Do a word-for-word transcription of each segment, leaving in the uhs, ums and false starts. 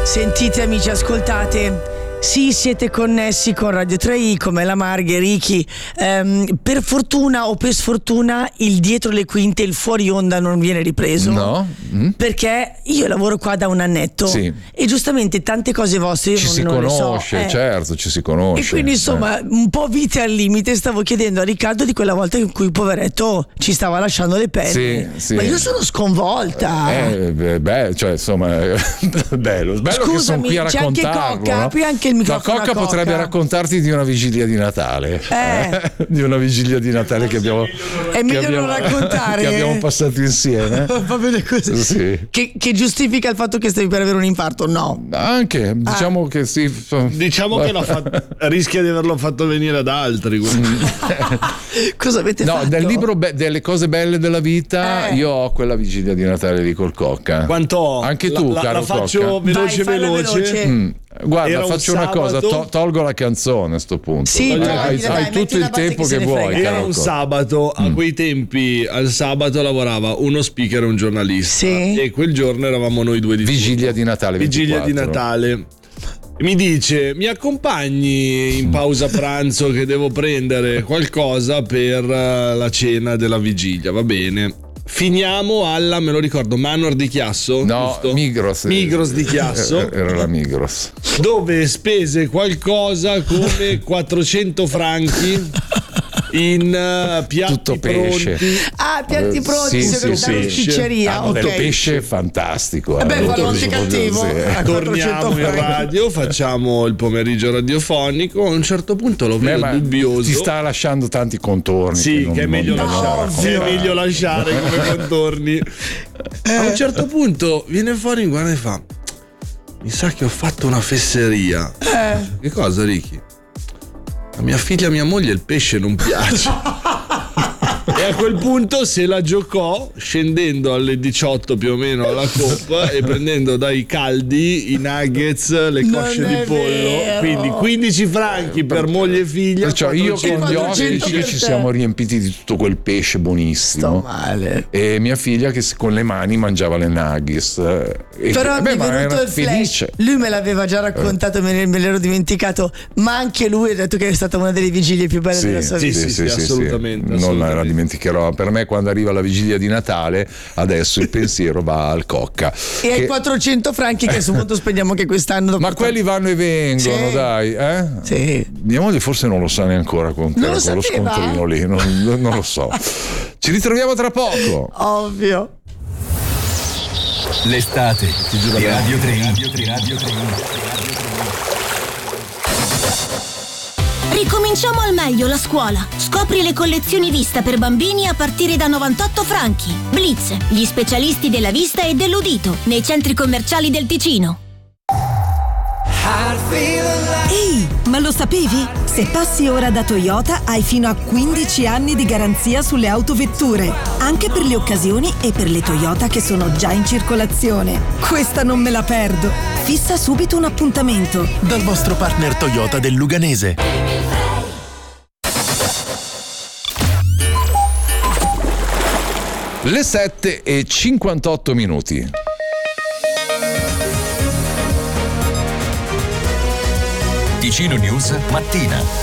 Sentite amici, ascoltate. Sì, siete connessi con Radio tre i come la Marghe, Ricky. Ehm, per fortuna o per sfortuna il dietro le quinte, il fuori onda non viene ripreso. No. Mm. Perché io lavoro qua da un annetto, sì. E giustamente tante cose vostre io ci non, si non conosce, le so. Eh. certo, ci si conosce. E quindi insomma, eh. un po' vite al limite. Stavo chiedendo a Riccardo di quella volta in cui poveretto ci stava lasciando le penne. Sì, sì. Ma io sono sconvolta. Eh, beh, beh, cioè insomma, bello, bello. Scusami, che sono qui a c'è anche raccontarlo. Cocca, no? apri anche il microfono. La Cocca Cocca potrebbe raccontarti di una vigilia di Natale, eh. Eh? di una vigilia di Natale che abbiamo, è meglio che abbiamo, non raccontare, che abbiamo passato insieme. Va bene così. Sì. Che, che giustifica il fatto che stavi per avere un infarto? No. Anche, diciamo ah. che sì. Diciamo che l'ha fatto, rischia di averlo fatto venire ad altri. Cosa avete no, fatto? No, nel libro be- delle cose belle della vita, eh. io ho quella vigilia di Natale lì col Cocca. Quanto ho? Anche tu, la, caro la faccio Cocca. veloce Vai, veloce. veloce. Mm. Guarda, Era un faccio una sabato. cosa, to- tolgo la canzone a sto punto. Sì, hai, dai, hai, dai, hai dai, tutto il tempo che che, che vuoi. Era caro un Cocca. sabato, a Mm. quei tempi al sabato lavorava uno speaker e un giornalista. Sì. E quel giorno eravamo noi due di Vigilia di Natale Vigilia ventiquattro. di Natale. Mi dice: mi accompagni in pausa pranzo che devo prendere qualcosa per la cena della vigilia? Va bene. Finiamo alla, me lo ricordo, Manor di Chiasso? No, giusto? Migros. Migros di Chiasso. Era la Migros. Dove spese qualcosa come quattrocento franchi in uh, piatti tutto pesce. pronti. Ah, piatti pronti, sì, sì, sì, sì, sì. pizzeria, Ah, ok. del pesce fantastico. Eh. Vabbè, Molto fallo anche proprio, cattivo. sì. Eh, Torniamo in radio, facciamo il pomeriggio radiofonico. A un certo punto lo Beh, vedo ma dubbioso. ti sta lasciando tanti contorni. Sì, non- che è meglio non lasciare, bisogna che è raccontare. meglio lasciare come contorni. A un certo punto viene fuori, guarda e fa: mi sa che ho fatto una fesseria. Eh. Che cosa, Ricky? A mia figlia e a mia moglie il pesce non piace. E a quel punto se la giocò scendendo alle diciotto più o meno alla coppa e prendendo dai caldi i nuggets, le Non cosce è di pollo. vero. Quindi quindici franchi per moglie e figlia. Perciò io con gli quattrocento ospiti per ci te. siamo riempiti di tutto quel pesce Sto buonissimo. male. E mia figlia che con le mani mangiava le nuggets. E Però beh, mi è ma venuto era il flash. felice. Lui me l'aveva già raccontato, me, ne- me l'ero dimenticato. Ma anche lui ha detto che è stata una delle vigilie più belle della sua sì, vita. sì, sì, assolutamente, Non assolutamente. la dimenticherò. Per me, quando arriva la vigilia di Natale, adesso il pensiero va al Cocca. E ai Che- quattrocento franchi che a questo punto spendiamo anche quest'anno. dopo Ma quelli vanno e vengono, Sì. dai. Eh? Sì. Mia moglie forse non lo sa neanche ancora con, Non lo con lo sapeva? scontrino lì, non, non lo so. Ci ritroviamo tra poco. Ovvio. L'estate di Radio tre. Radio tre. Radio tre. Ricominciamo al meglio la scuola. Scopri le collezioni Vista per bambini a partire da novantotto franchi. Blitz, gli specialisti della vista e dell'udito, nei centri commerciali del Ticino. Ehi, ma lo sapevi? Se passi ora da Toyota hai fino a quindici anni di garanzia sulle autovetture, anche per le occasioni e per le Toyota che sono già in circolazione. Questa non me la perdo. Fissa subito un appuntamento Dal vostro partner Toyota del Luganese. Le sette e cinquantotto minuti. Ticino News mattina.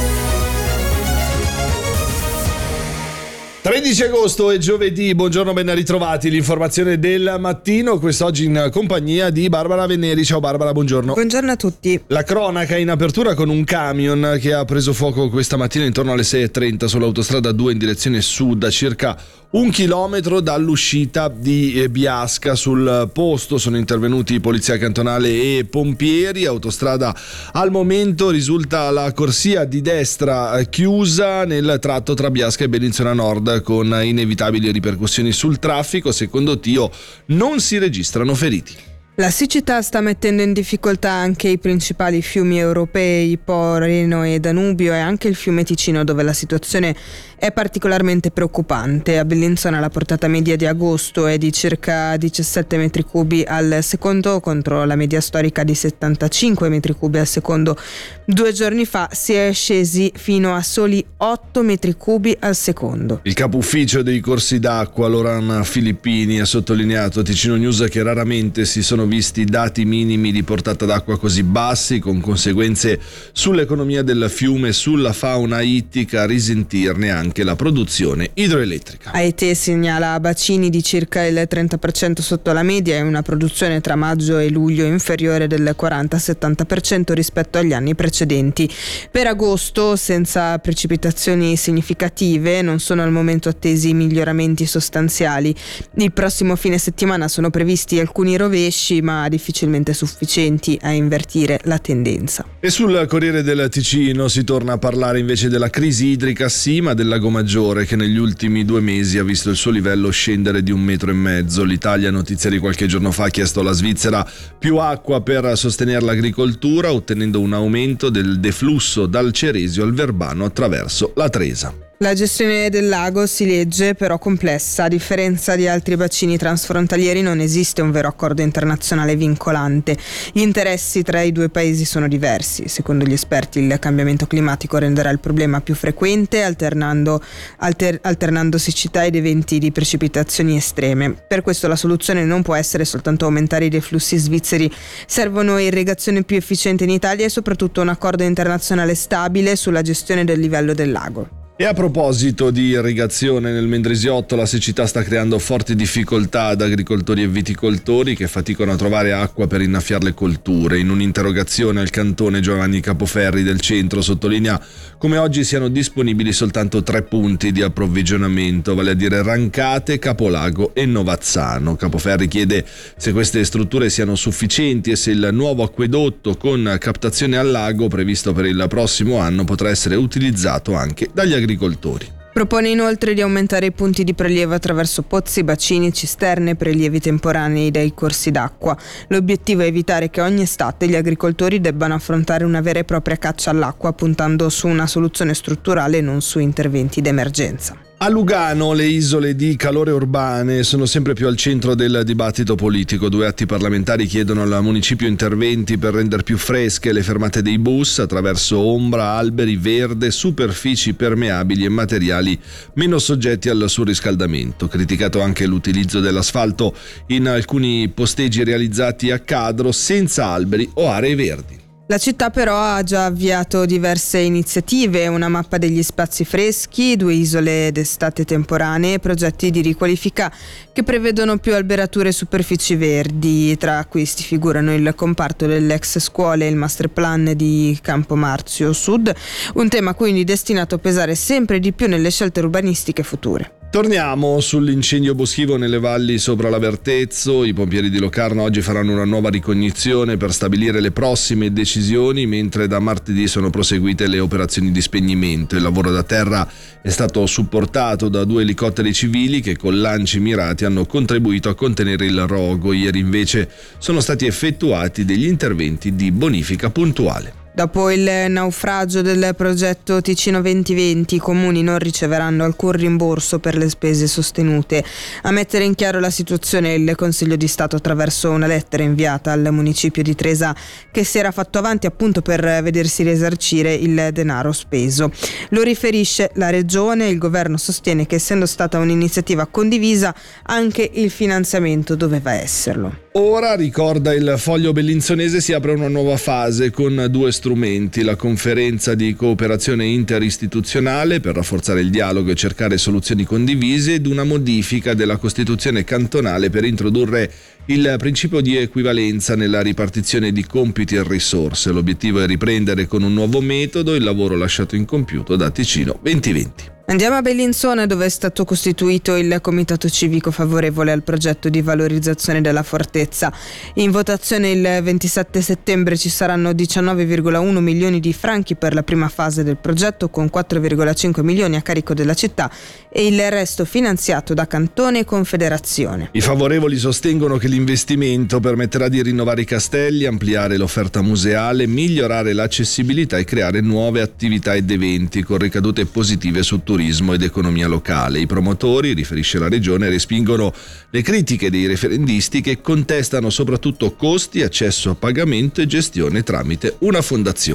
tredici agosto è giovedì, buongiorno, ben ritrovati. L'informazione del mattino, quest'oggi in compagnia di Barbara Veneri. Ciao Barbara, buongiorno. Buongiorno a tutti. La cronaca in apertura con un camion che ha preso fuoco questa mattina intorno alle sei e trenta sull'autostrada due in direzione sud, a circa un chilometro dall'uscita di Biasca. Sul posto sono intervenuti polizia cantonale e pompieri. Autostrada al momento risulta la corsia di destra chiusa nel tratto tra Biasca e Bellinzona Nord, con inevitabili ripercussioni sul traffico. Secondo Tio non si registrano feriti. La siccità sta mettendo in difficoltà anche i principali fiumi europei, Po, Reno e Danubio, e anche il fiume Ticino, dove la situazione è particolarmente preoccupante. A Bellinzona la portata media di agosto è di circa diciassette metri cubi al secondo, contro la media storica di settantacinque metri cubi al secondo. Due giorni fa si è scesi fino a soli otto metri cubi al secondo. Il capo ufficio dei corsi d'acqua, Loran Filippini, ha sottolineato a Ticino News che raramente si sono siano visti dati minimi di portata d'acqua così bassi, con conseguenze sull'economia del fiume e sulla fauna ittica, a risentirne anche la produzione idroelettrica. A E T E segnala bacini di circa il trenta per cento sotto la media e una produzione tra maggio e luglio inferiore del quaranta settanta per cento rispetto agli anni precedenti. Per agosto, senza precipitazioni significative, non sono al momento attesi miglioramenti sostanziali. Il prossimo fine settimana sono previsti alcuni rovesci, ma difficilmente sufficienti a invertire la tendenza. E sul Corriere del Ticino si torna a parlare invece della crisi idrica, sì, ma del Lago Maggiore, che negli ultimi due mesi ha visto il suo livello scendere di un metro e mezzo. L'Italia, notizia di qualche giorno fa, ha chiesto alla Svizzera più acqua per sostenere l'agricoltura, ottenendo un aumento del deflusso dal Ceresio al Verbano attraverso la Tresa. La gestione del lago, si legge, però complessa. A differenza di altri bacini transfrontalieri non esiste un vero accordo internazionale vincolante. Gli interessi tra i due paesi sono diversi. Secondo gli esperti il cambiamento climatico renderà il problema più frequente, alternando, alter, alternando siccità ed eventi di precipitazioni estreme. Per questo la soluzione non può essere soltanto aumentare i deflussi svizzeri. Servono irrigazione più efficiente in Italia e soprattutto un accordo internazionale stabile sulla gestione del livello del lago. E a proposito di irrigazione, nel Mendrisiotto la siccità sta creando forti difficoltà ad agricoltori e viticoltori che faticano a trovare acqua per innaffiare le colture. In un'interrogazione al cantone, Giovanni Capoferri del centro sottolinea come oggi siano disponibili soltanto tre punti di approvvigionamento, vale a dire Rancate, Capolago e Novazzano. Capoferri chiede se queste strutture siano sufficienti e se il nuovo acquedotto con captazione al lago previsto per il prossimo anno potrà essere utilizzato anche dagli agricoltori. agricoltori. Propone inoltre di aumentare i punti di prelievo attraverso pozzi, bacini, cisterne e prelievi temporanei dai corsi d'acqua. L'obiettivo è evitare che ogni estate gli agricoltori debbano affrontare una vera e propria caccia all'acqua, puntando su una soluzione strutturale e non su interventi d'emergenza. A Lugano le isole di calore urbane sono sempre più al centro del dibattito politico. Due atti parlamentari chiedono al municipio interventi per rendere più fresche le fermate dei bus attraverso ombra, alberi, verde, superfici permeabili e materiali meno soggetti al surriscaldamento. Criticato anche l'utilizzo dell'asfalto in alcuni posteggi realizzati a Cadro senza alberi o aree verdi. La città però ha già avviato diverse iniziative, una mappa degli spazi freschi, due isole d'estate temporanee e progetti di riqualifica che prevedono più alberature e superfici verdi. Tra questi figurano il comparto delle ex scuole e il master plan di Campo Marzio Sud, un tema quindi destinato a pesare sempre di più nelle scelte urbanistiche future. Torniamo sull'incendio boschivo nelle valli sopra l'Avertezzo. I pompieri di Locarno oggi faranno una nuova ricognizione per stabilire le prossime decisioni, mentre da martedì sono proseguite le operazioni di spegnimento. Il lavoro da terra è stato supportato da due elicotteri civili che con lanci mirati hanno contribuito a contenere il rogo. Ieri invece sono stati effettuati degli interventi di bonifica puntuale. Dopo il naufragio del progetto Ticino duemilaventi, i comuni non riceveranno alcun rimborso per le spese sostenute. A mettere in chiaro la situazione il Consiglio di Stato attraverso una lettera inviata al municipio di Tresa, che si era fatto avanti appunto per vedersi risarcire il denaro speso. Lo riferisce la Regione. Il governo sostiene che, essendo stata un'iniziativa condivisa, anche il finanziamento doveva esserlo. Ora, ricorda il Foglio Bellinzonese, si apre una nuova fase con due strumenti: la conferenza di cooperazione interistituzionale per rafforzare il dialogo e cercare soluzioni condivise, ed una modifica della Costituzione cantonale per introdurre il principio di equivalenza nella ripartizione di compiti e risorse. L'obiettivo è riprendere con un nuovo metodo il lavoro lasciato incompiuto da Ticino duemilaventi. Andiamo a Bellinzona, dove è stato costituito il comitato civico favorevole al progetto di valorizzazione della fortezza. In votazione il ventisette settembre ci saranno diciannove virgola uno milioni di franchi per la prima fase del progetto, con quattro virgola cinque milioni a carico della città e il resto finanziato da Cantone e Confederazione. I favorevoli sostengono che l'investimento permetterà di rinnovare i castelli, ampliare l'offerta museale, migliorare l'accessibilità e creare nuove attività ed eventi con ricadute positive su turismo ed economia locale. I promotori, riferisce la Regione, respingono le critiche dei referendisti che contestano soprattutto costi, accesso a pagamento e gestione tramite una fondazione.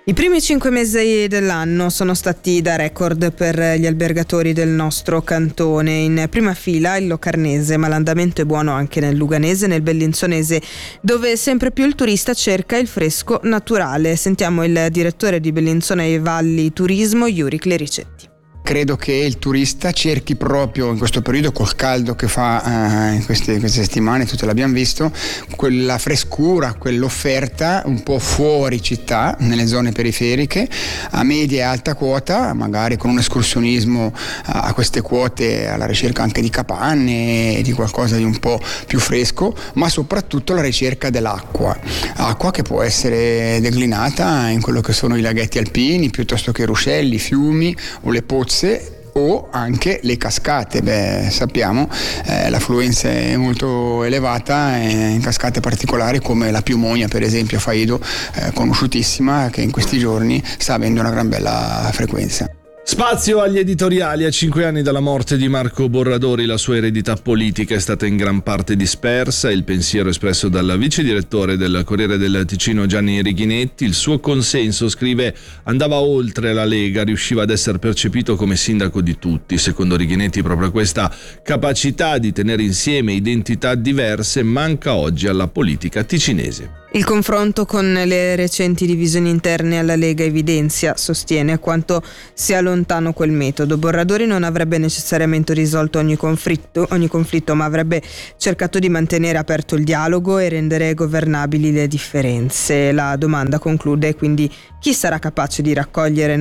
I primi cinque mesi dell'anno sono stati da record per gli albergatori del nostro cantone. In prima fila il Locarnese, ma l'andamento è buono anche nel Luganese e nel Bellinzonese, dove sempre più il turista cerca il fresco naturale. Sentiamo il direttore di Bellinzona e Valli Turismo, Yuri Clericetti. Credo che il turista cerchi proprio in questo periodo, col caldo che fa eh, in queste, queste settimane, tutte l'abbiamo visto, quella frescura, quell'offerta un po' fuori città, nelle zone periferiche, a media e alta quota, magari con un escursionismo a, a queste quote, alla ricerca anche di capanne e di qualcosa di un po' più fresco, ma soprattutto la ricerca dell'acqua, acqua che può essere declinata in quello che sono i laghetti alpini, piuttosto che i ruscelli, i fiumi o le pozze, o anche le cascate. Beh, sappiamo eh, l'affluenza è molto elevata eh, in cascate particolari come la Piumonia, per esempio a Faido, eh, conosciutissima, che in questi giorni sta avendo una gran bella frequenza. Spazio agli editoriali. A cinque anni dalla morte di Marco Borradori la sua eredità politica è stata in gran parte dispersa. Il pensiero espresso dal vice direttore del Corriere del Ticino Gianni Righinetti, il suo consenso, scrive, andava oltre la Lega, riusciva ad essere percepito come sindaco di tutti. Secondo Righinetti proprio questa capacità di tenere insieme identità diverse manca oggi alla politica ticinese. Il confronto con le recenti divisioni interne alla Lega evidenzia, sostiene, quanto sia lontano quel metodo. Borradori non avrebbe necessariamente risolto ogni conflitto, ogni conflitto, ma avrebbe cercato di mantenere aperto il dialogo e rendere governabili le differenze. La domanda, conclude, quindi chi sarà capace di raccogliere